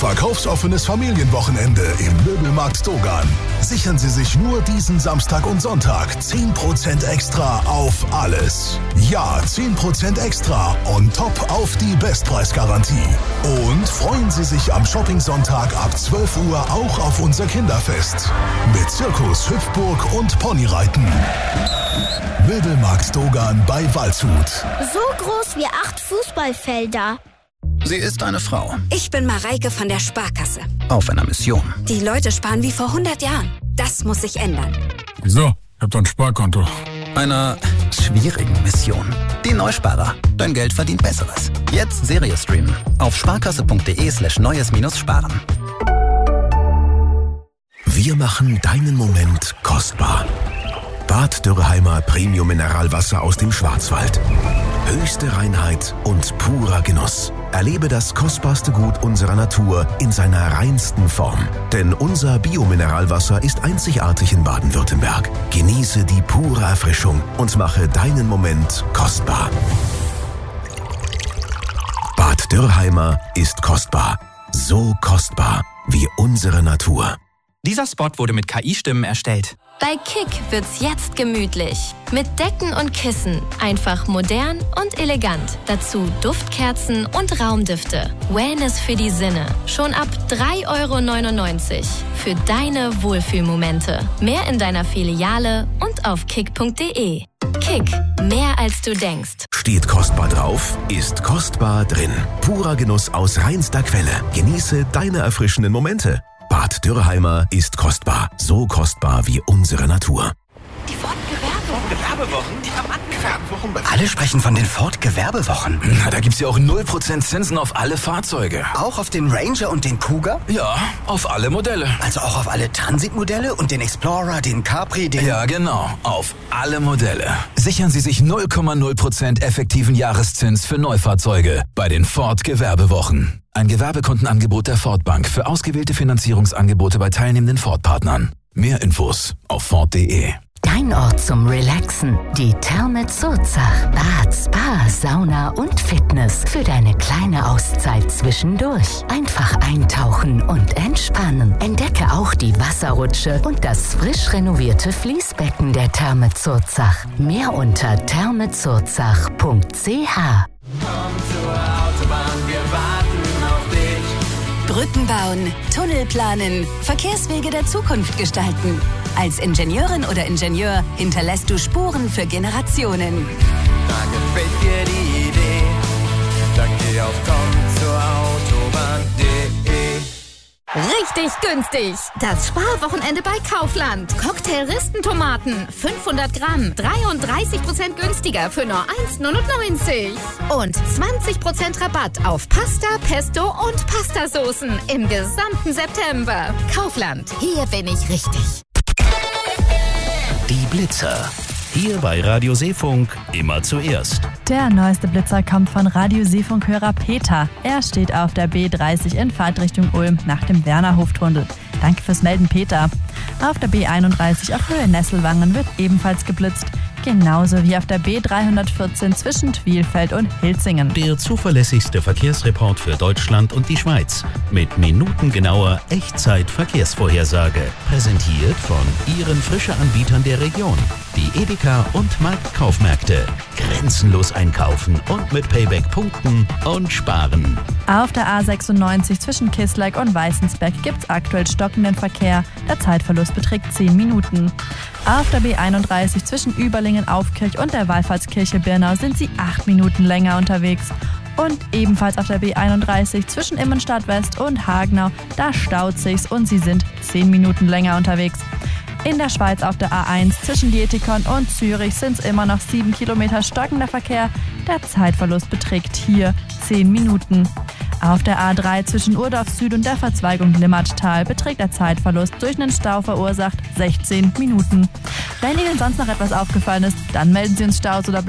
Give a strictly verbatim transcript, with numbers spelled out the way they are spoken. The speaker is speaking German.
Verkaufsoffenes Familienwochenende im Möbelmarkt Dogan. Sichern Sie sich nur diesen Samstag und Sonntag zehn Prozent extra auf alles. Ja, zehn Prozent extra on top auf die Bestpreisgarantie. Und freuen Sie sich am Shopping-Sonntag ab zwölf Uhr auch auf unser Kinderfest. Mit Zirkus, Hüpfburg und Ponyreiten. Möbelmarkt Dogan bei Waldshut. So groß wie acht Fußballfelder. Sie ist eine Frau. Ich bin Mareike von der Sparkasse. Auf einer Mission. Die Leute sparen wie vor hundert Jahren. Das muss sich ändern. Wieso? Ich hab doch ein Sparkonto. Einer schwierigen Mission. Die Neusparer. Dein Geld verdient Besseres. Jetzt Serie streamen. Auf sparkasse.de slash neues minus sparen. Wir machen deinen Moment kostbar. Bad Dürrheimer Premium Mineralwasser aus dem Schwarzwald. Höchste Reinheit und purer Genuss. Erlebe das kostbarste Gut unserer Natur in seiner reinsten Form. Denn unser Biomineralwasser ist einzigartig in Baden-Württemberg. Genieße die pure Erfrischung und mache deinen Moment kostbar. Bad Dürrheimer ist kostbar. So kostbar wie unsere Natur. Dieser Spot wurde mit K I-Stimmen erstellt. Bei Kick wird's jetzt gemütlich. Mit Decken und Kissen. Einfach modern und elegant. Dazu Duftkerzen und Raumdüfte. Wellness für die Sinne. Schon ab drei Euro neunundneunzig. Für deine Wohlfühlmomente. Mehr in deiner Filiale und auf kick punkt de. Kick. Mehr als du denkst. Steht kostbar drauf, ist kostbar drin. Purer Genuss aus reinster Quelle. Genieße deine erfrischenden Momente. Bad Dürrheimer ist kostbar. So kostbar wie unsere Natur. Die Ford-Gewerbewochen. Die Diamantengewerbewochen. Alle sprechen von den Ford-Gewerbewochen. Na, da gibt's ja auch null Prozent Zinsen auf alle Fahrzeuge. Auch auf den Ranger und den Cougar? Ja, auf alle Modelle. Also auch auf alle Transitmodelle und den Explorer, den Capri, den... Ja, genau. Auf alle Modelle. Sichern Sie sich null Komma null Prozent effektiven Jahreszins für Neufahrzeuge bei den Ford-Gewerbewochen. Ein Gewerbekundenangebot der Ford Bank für ausgewählte Finanzierungsangebote bei teilnehmenden Ford-Partnern. Mehr Infos auf ford punkt de. Dein Ort zum Relaxen. Die Therme Zurzach. Bad, Spa, Sauna und Fitness. Für deine kleine Auszeit zwischendurch. Einfach eintauchen und entspannen. Entdecke auch die Wasserrutsche und das frisch renovierte Fließbecken der Therme Zurzach. Mehr unter thermezurzach punkt c h. Komm zur Autobahn, wir warten auf dich. Brücken bauen, Tunnel planen, Verkehrswege der Zukunft gestalten. Als Ingenieurin oder Ingenieur hinterlässt du Spuren für Generationen. Da gefällt dir die Idee, dann geh auf komm zur Autobahn punkt de. Richtig günstig! Das Sparwochenende bei Kaufland. Cocktail-Ristentomaten, fünfhundert Gramm, dreiunddreißig Prozent günstiger für nur eins neunundneunzig. Und zwanzig Prozent Rabatt auf Pasta, Pesto und Pastasoßen im gesamten September. Kaufland, hier bin ich richtig. Die Blitzer. Hier bei Radio Seefunk immer zuerst. Der neueste Blitzer kommt von Radio Seefunk-Hörer Peter. Er steht auf der B dreißig in Fahrtrichtung Ulm nach dem Wernerhoftunnel. Danke fürs Melden, Peter. Auf der B einunddreißig auf Höhe Nesselwangen wird ebenfalls geblitzt. Genauso wie auf der B dreihundertvierzehn zwischen Twielfeld und Hilzingen. Der zuverlässigste Verkehrsreport für Deutschland und die Schweiz. Mit minutengenauer Echtzeit-Verkehrsvorhersage. Präsentiert von Ihren Frische-Anbietern der Region. Die Edeka und Marktkaufmärkte. Grenzenlos einkaufen und mit Payback punkten und sparen. Auf der A sechsundneunzig zwischen Kisleck und Weißensberg gibt's aktuell stockenden Verkehr. Der Zeitverlust beträgt zehn Minuten. Auf der B einunddreißig zwischen Überlingen-Aufkirch und der Wallfahrtskirche Birnau sind sie acht Minuten länger unterwegs. Und ebenfalls auf der B einunddreißig zwischen Immenstadt West und Hagenau, da staut sich's und sie sind zehn Minuten länger unterwegs. In der Schweiz auf der A eins zwischen Dietikon und Zürich sind es immer noch sieben Kilometer stockender Verkehr. Der Zeitverlust beträgt hier zehn Minuten. Auf der A drei zwischen Urdorf Süd und der Verzweigung Limmattal beträgt der Zeitverlust durch einen Stau verursacht sechzehn Minuten. Wenn Ihnen sonst noch etwas aufgefallen ist, dann melden Sie uns Staus oder